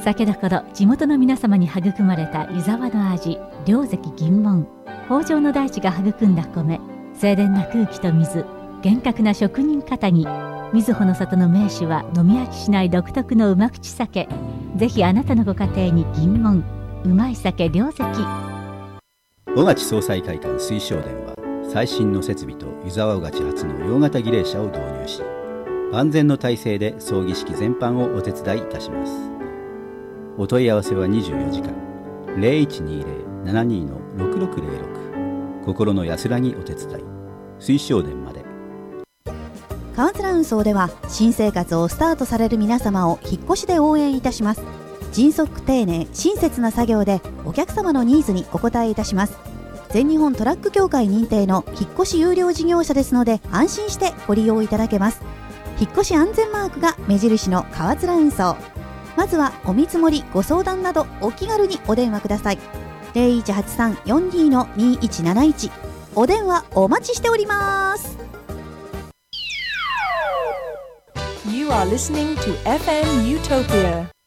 酒どころ地元の皆様に育まれた湯沢の味、良関銀門。豊穣の大地が育んだ米、清廉な空気と水、厳格な職人かたぎ。瑞穂の里の名手は飲み飽きしない独特のうま口酒。ぜひあなたのご家庭に銀門、うまい酒良関。 小勝総裁会館水晶殿は最新の設備と湯沢小勝初の洋型儀礼車を導入し、万全の体制で葬儀式全般をお手伝いいたします。お問い合わせは24時間 0120-72-6606 心の安らぎお手伝い水晶殿まで。 川面運送では新生活をスタートされる皆様を引っ越しで応援いたします。迅速丁寧親切な作業でお客様のニーズにお応えいたします。全日本トラック協会認定の引っ越し有料事業者ですので、安心してご利用いただけます。引っ越し安全マークが目印の川面運送。まずはお見積もりご相談などお気軽にお電話ください。0183-42-2171 お電話お待ちしております。 You are listening to FM Utopia